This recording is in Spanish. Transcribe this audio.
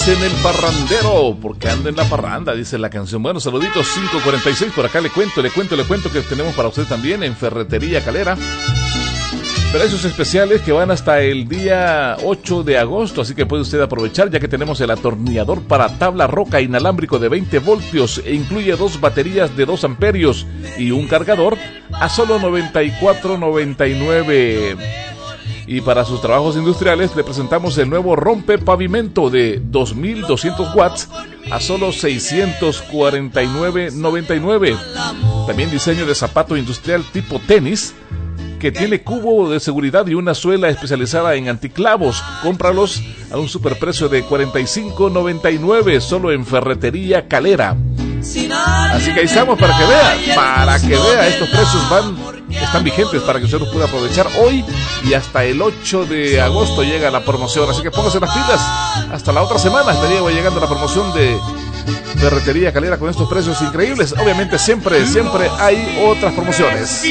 en el parrandero, porque anda en la parranda, dice la canción. Bueno, saluditos, 5:46, por acá le cuento que tenemos para usted también en Ferretería Calera. Precios especiales que van hasta el día 8 de agosto, así que puede usted aprovechar, ya que tenemos el atornillador para tabla roca inalámbrico de 20 voltios e incluye 2 baterías de 2 amperios y un cargador a solo $94.99. Y para sus trabajos industriales le presentamos el nuevo rompepavimento de 2200 watts a solo $649.99. También diseño de zapato industrial tipo tenis, que tiene cubo de seguridad y una suela especializada en anticlavos. Cómpralos a un superprecio de $45.99 solo en Ferretería Calera. Así que ahí estamos para que vea, estos precios están vigentes para que usted los pueda aprovechar hoy y hasta el 8 de agosto llega la promoción, así que póngase las pilas, hasta la otra semana estaría llegando la promoción de Ferretería Calera con estos precios increíbles. Obviamente siempre hay otras promociones.